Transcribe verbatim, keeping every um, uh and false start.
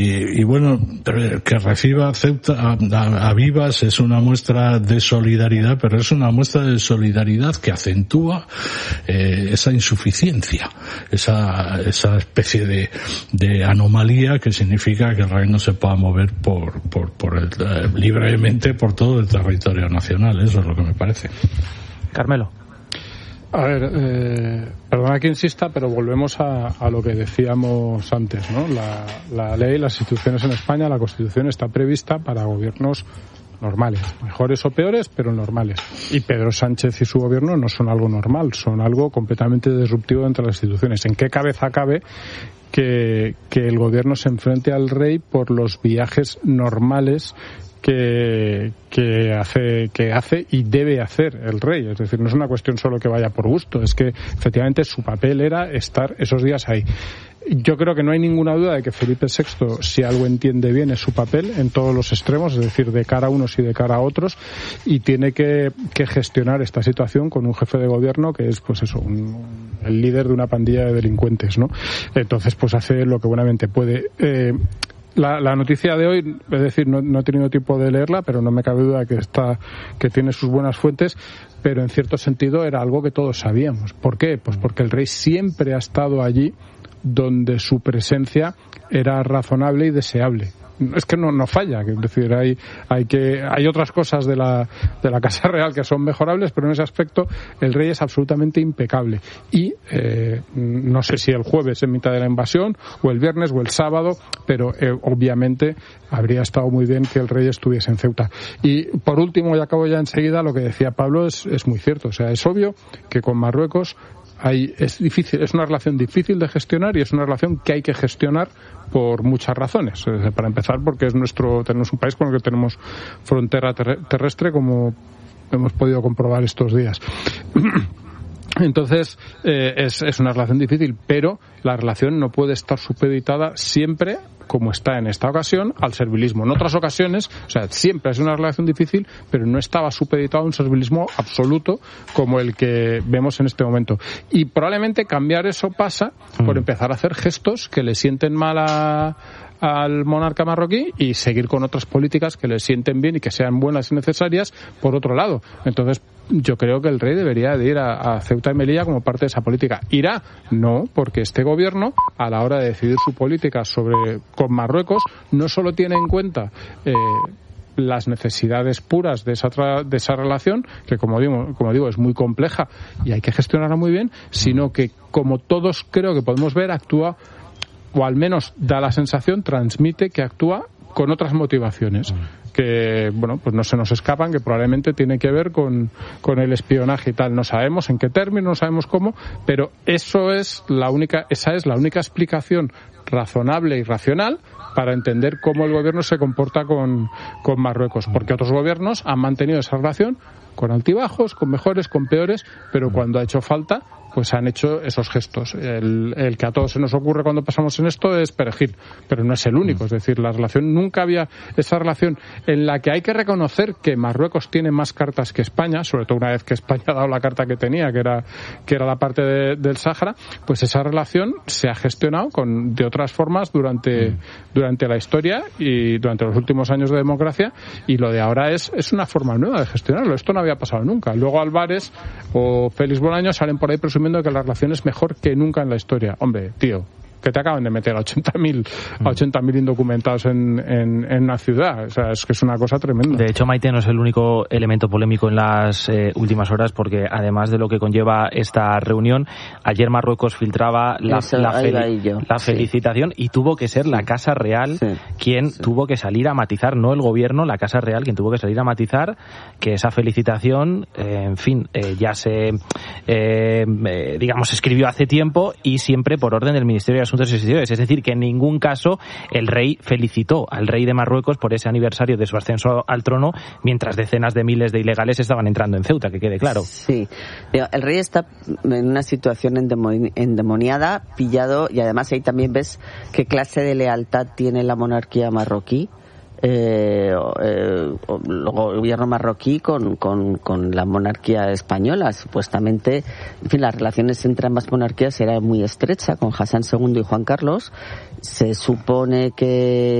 Y, y bueno, que reciba Ceuta a, a, a Vivas es una muestra de solidaridad, pero es una muestra de solidaridad que acentúa eh, esa insuficiencia, esa esa especie de, de anomalía que significa que el rey no se pueda mover por por, por el, eh, libremente por todo el territorio nacional. Eso es lo que me parece. Carmelo. A ver, eh, perdona que insista, pero volvemos a, a lo que decíamos antes, ¿no? La, la ley, las instituciones en España, la Constitución está prevista para gobiernos normales, mejores o peores, pero normales. Y Pedro Sánchez y su gobierno no son algo normal, son algo completamente disruptivo entre las instituciones. ¿En qué cabeza cabe que, que el gobierno se enfrente al rey por los viajes normales que, que hace que hace y debe hacer el rey? Es decir, no es una cuestión solo que vaya por gusto, es que efectivamente su papel era estar esos días ahí. Yo creo que no hay ninguna duda de que Felipe sexto, si algo entiende bien, es su papel en todos los extremos, es decir, de cara a unos y de cara a otros, y tiene que, que gestionar esta situación con un jefe de gobierno que es, pues eso, un, el líder de una pandilla de delincuentes, ¿no? Entonces, pues hace lo que buenamente puede. Eh, La, la noticia de hoy, es decir, no, no he tenido tiempo de leerla, pero no me cabe duda que está, que tiene sus buenas fuentes, pero en cierto sentido era algo que todos sabíamos. ¿Por qué? Pues porque el rey siempre ha estado allí donde su presencia era razonable y deseable. Es que no, no falla, es decir, hay, hay que, hay otras cosas de la, de la Casa Real que son mejorables, pero en ese aspecto el rey es absolutamente impecable. Y, eh, no sé si el jueves en mitad de la invasión, o el viernes, o el sábado, pero eh, obviamente habría estado muy bien que el rey estuviese en Ceuta. Y por último, y acabo ya enseguida, lo que decía Pablo es, es muy cierto. O sea, es obvio que con Marruecos Hay, es difícil, es una relación difícil de gestionar y es una relación que hay que gestionar por muchas razones. Para empezar, porque es nuestro, tenemos un país con el que tenemos frontera terrestre, como hemos podido comprobar estos días. Entonces, eh, es, es una relación difícil, pero la relación no puede estar supeditada siempre, como está en esta ocasión, al servilismo. En otras ocasiones, o sea, siempre es una relación difícil, pero no estaba supeditado a un servilismo absoluto como el que vemos en este momento. Y probablemente cambiar eso pasa por empezar a hacer gestos que le sienten mal a al monarca marroquí y seguir con otras políticas que le sienten bien y que sean buenas y necesarias por otro lado. Entonces, yo creo que el rey debería de ir a, a Ceuta y Melilla como parte de esa política. ¿Irá? No, porque este gobierno, a la hora de decidir su política sobre con Marruecos, no solo tiene en cuenta eh, las necesidades puras de esa tra- de esa relación, que como digo, como digo es muy compleja y hay que gestionarla muy bien, sino que, como todos creo que podemos ver, actúa, o al menos da la sensación, transmite que actúa con otras motivaciones que, bueno, pues no se nos escapan, que probablemente tiene que ver con, con el espionaje y tal. No sabemos en qué términos, no sabemos cómo, pero eso es la única, esa es la única explicación razonable y racional para entender cómo el gobierno se comporta con, con Marruecos, porque otros gobiernos han mantenido esa relación con altibajos, con mejores, con peores, pero cuando ha hecho falta, pues han hecho esos gestos. El, el que a todos se nos ocurre cuando pasamos en esto es Perejil, pero no es el único. Es decir, la relación, nunca había esa relación en la que hay que reconocer que Marruecos tiene más cartas que España, sobre todo una vez que España ha dado la carta que tenía, que era, que era la parte de, del Sáhara, pues esa relación se ha gestionado con, de otras formas durante, durante la historia y durante los últimos años de democracia, y lo de ahora es, es una forma nueva de gestionarlo. Esto no había pasado nunca. Luego Álvarez o Félix Bolaños salen por ahí presumiendo que la relación es mejor que nunca en la historia. Hombre, tío, que te acaban de meter a ochenta mil indocumentados en, en, en una ciudad. O sea, es que es una cosa tremenda. De hecho, Maite, no es el único elemento polémico en las eh, últimas horas, porque además de lo que conlleva esta reunión, ayer Marruecos filtraba la, Eso, la, fel- yo, la sí. felicitación, y tuvo que ser la Casa Real sí, quien sí. tuvo que salir a matizar, no el gobierno, la Casa Real quien tuvo que salir a matizar que esa felicitación, eh, en fin, eh, ya se, eh, eh, digamos, escribió hace tiempo y siempre por orden del Ministerio de Asuntos Exteriores. Es decir, que en ningún caso el rey felicitó al rey de Marruecos por ese aniversario de su ascenso al trono, mientras decenas de miles de ilegales estaban entrando en Ceuta, que quede claro. Sí, el rey está en una situación endemoni- endemoniada, pillado, y además ahí también ves qué clase de lealtad tiene la monarquía marroquí. eh, eh, el gobierno marroquí con, con, con la monarquía española. Supuestamente, en fin, las relaciones entre ambas monarquías eran muy estrechas, con Hassan segundo y Juan Carlos. Se supone que